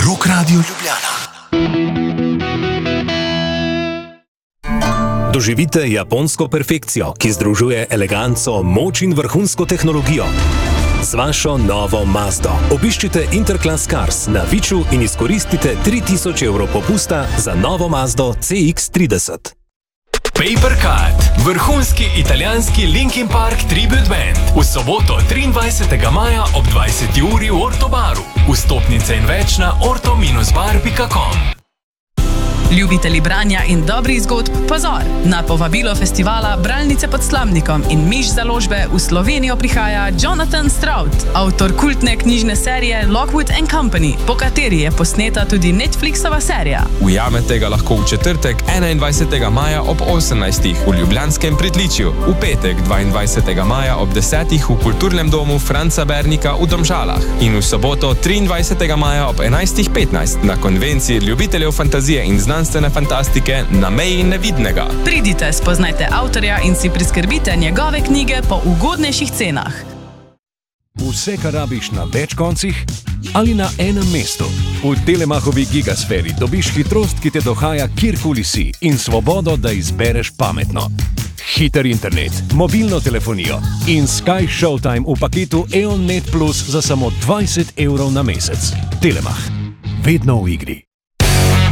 Rock Radio Ljubljana. Doživite japonsko perfekcijo, ki združuje eleganco, moč in vrhunsko tehnologijo. Z vašo novo Mazdo obiščite Interclass Cars na Viču in izkoristite 3000 evrov popusta za novo Mazdo CX-30. Papercut, vrhunski italijanski Linkin Park tribute band. V soboto 23. maja ob 20. uri v Ortobaru. Vstopnice in več na orto-bar.com. Ljubitelji branja in dobrih zgodb, pozor! Na povabilo festivala Bralnice pod Slamnikom in Miš založbe v Slovenijo prihaja Jonathan Stroud, avtor kultne knjižne serije Lockwood & Company, po kateri je posneta tudi Netflixova serija. Ujamete ga lahko v četrtek 21. maja ob 18. v Ljubljanskem Pritličju, v petek 22. maja ob 10. v Kulturnem domu Franca Bernika v Domžalah in v soboto 23. maja ob 11.15 na konvenciji ljubiteljev fantazije in znanstvene fantastike Na meji nevidnega. Pridite, spoznajte avtorja in si priskrbite njegove knjige po ugodnejših cenah. Vse, kar rabiš na več koncih ali na enem mestu. V Telemachovi gigasferi dobiš hitrost, ki te dohaja kjerkoli si in svobodo, da izbereš pametno. Hiter internet, mobilno telefonijo in Sky Showtime v paketu EON Net Plus za samo 20 evrov na mesec. Telemach. Vedno v igri.